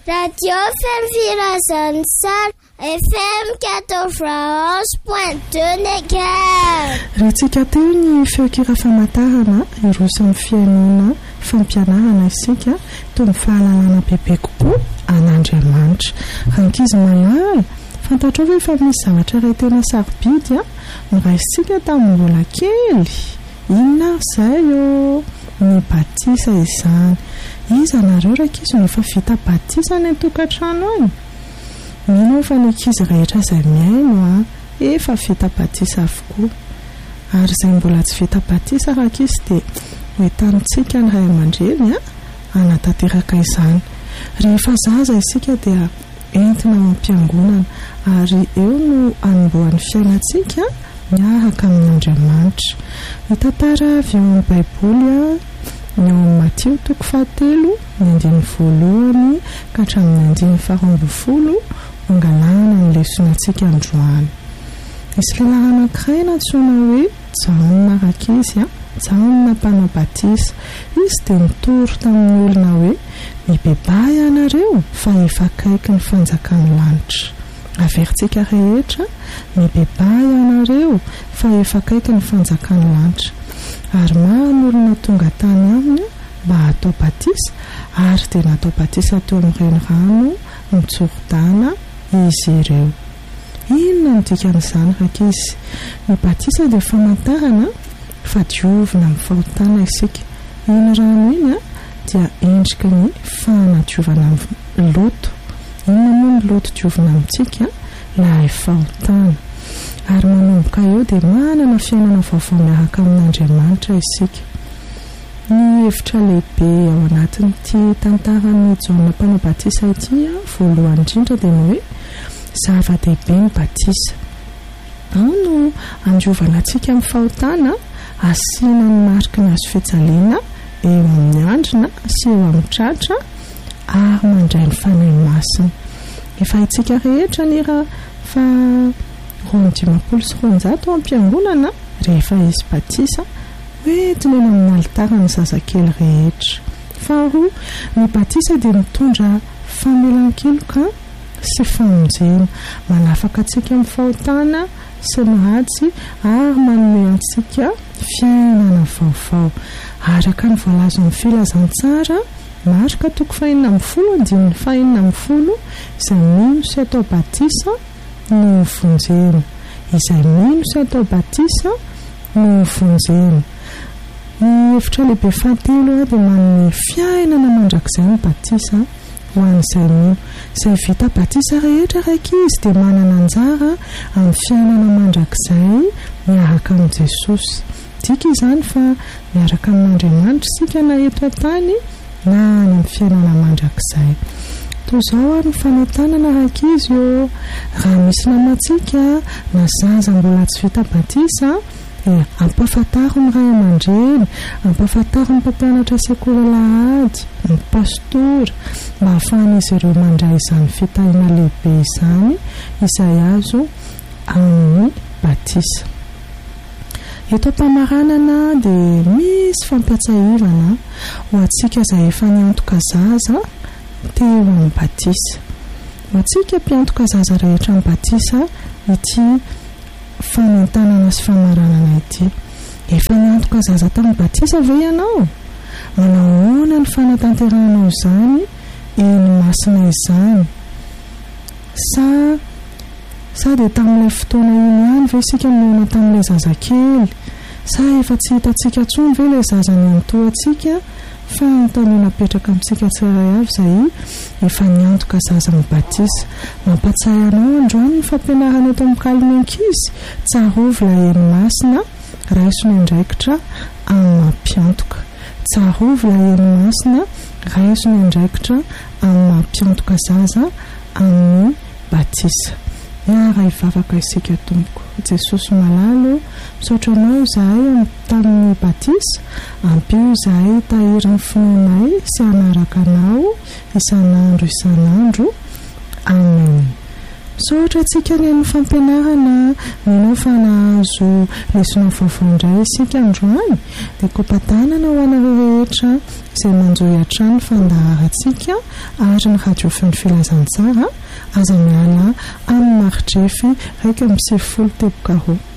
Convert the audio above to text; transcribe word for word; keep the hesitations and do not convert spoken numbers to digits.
Radio Femvirazantsar F M quatorze point deux mégahertz. Ratsika teo ny feokira famantarana ireo samy fiainana fampianarana isika toy ny fahalalana bebe kokoa an'Andriamanitra. Ankizy malala, fantatrao ve fa misy zavatra iray tena sarobidy noraisika tamin'ny mbola kely? Inona izay io? Ny batisa izany. Iza nareo rankizy no efa vita batisa any an-tokantrano any? Mino fa ny ankizy rehetra izay miaino efa vita batisa avokoa. Ary izay mbola tsy vita batisa rankizy dia hoentantsika ny ray aman-dreny hanatanteraka izany. Rehefa zaza isika dia entina mampiangonana ary eo no anombohan'ny fiainantsika miaraka amin'Andriamanitra. Ny tantara avy eo amin'ny Baiboly ny ao amin'ny Mateo toko fahatelo ny andiny voalohany ka hatramin'ny andiny faha ambin'ny folo angalana ny lesonantsika androany. Misy lehilahy anankiray antsoina hoe Jaona rankizy, Jaona mpanao batisa. Izy dia nitoro tamin'ny olona hoe mibebahy ianareo fa efa akaiky ny fanjakan'ny lanitra. Averintsika rehetra, mibebahy ianareo fa efa akaiky ny fanjakan'ny lanitra. Ary maro ny olona tonga tany aminy mba hatao batisa ary dia natao batisa teo amin'ny renirano ny Jordana izy ireo. Inona no dikan'izany rankizy? Ny batisa dia famantarana fa diovina amin'ny fahotana isika. Iny rano iny dia endrika ny fanadiovana amin'ny loto. Inona moa ny loto diovina amintsika? Ilay fahotana. Ary manomboka eo dia manana fiainana vaovao miaraka amin'Andriamanitra isika. Ny hevitra lehibe ao anatin'ity tantaran'ny Jaona mpanao batisa ity voalohany indrindra dia ny hoe zava-dehibe ny batisa. Ao no andiovana antsika amin'ny fahotana, asiana ny mariky ny azo fijaliana eo amin'ny andrina sy eo amin'ny tratra ary mandray ny fanahy masina. Efa haintsika rehetra ny raha fa roa dimampolo sy roanjato ao am-piangonana rehefa izy batisa hoentina eny amin'ny alitara ny zazakely rehetra. Faharoa, ny batisa dia mitondra famelan-keloka sy famonjena, manafaka antsika amin'ny fahotana sy ny ratsy ary manome antsika fiainana vaovao. Araka ny voalaza amin'ny filazantsara marika toko fahenina amin'ny folo andininy fahenina amin'ny folo izay mino sy atao batisa no vonjena. Izay mino sy atao batisa no vonjena. Ny hevitra lehibe fahatelo dia manome fiainana mandrakizay ny batisa ho an'izay mino. Izay vita batisa rehetra rankizy dia manana anjara amin'ny fiainana mandrakizay miaraka amin'ny Jesosy. Dika izany fa miaraka amin'Andriamanitra isika na eto an-tany na any amin'ny fiainana mandrakizay. Toy izao ny fanentanana rankizy eo. Raha misy namantsika na zaza mbola tsy vita batisa, ampafantaro ny ray aman-dreny, ampafantaro ny mpampianatra sekoly alahady, ny pastora, mba ahafahan'izy ireo mandray izany fitahiana lehibe izany izay azo amin'ny batisa. Eto am-pamaranana dia misy fampiatsahivana ho antsika izay efa niantoka zaza teo amin'ny batisa. Ho antsika mpiantoka zaza rehetra amin'ny batisa ity fanentanana sy famaranana ity. Efa niantoka zaza tamin'ny batisa ve ianao? Manao ahoana ny fanatanteranao izany eny masina izany? Sa sa dia tamin'ilay fotoana iny ihany ve isika mihaona tamin'ilay zazakely? Sa efa tsy hitantsika intsony ve ilay zaza niantoantsika fa ny tany napetraka amintsika tsirairay avy izay efa niantoka zaza amin'ny batisa? Mampatsiahy anao androany ny fampianarana eto amin'ny Kalimenkizy, tsarovy ilay eny masina raiso ny andraikitra amin'ny mampiantoka. Tsarovy ilay eny masina raiso ny andraikitra amin'ny mampiantoka zaza amin'ny batisa. Miara hivavaka isika tompoko. Jesosy malalo, misaotra anao izahay tamin'ny batisa, ampio izahay tahiry ny fonanay sy hanaraka anao isan'andro isan'andro. Amen. misaotra antsika ny amin'ny fampianarana minao fa nahazo lesona vaovao isika androany dia kompatanana ho anareo rehetra izay manjoy hatrany fandaharantsika ary ny radio feno filazantsara aza miala amin'ny martrefy raika amby sivifolo teboka roa.